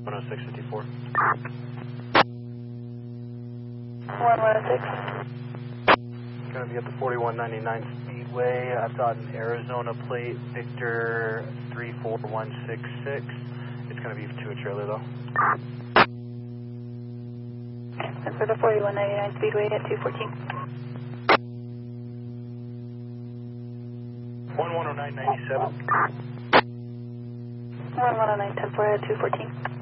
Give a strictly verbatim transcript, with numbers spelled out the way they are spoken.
one oh six fifty-four. one one oh six. Going to be at the forty-one ninety-nine Speedway. I've got an Arizona plate, Victor three four one six six. It's going to be to a trailer though. And for the forty-one ninety-nine Speedway at two fourteen. one one oh nine ninety-seven. one one oh nine ten four at two fourteen.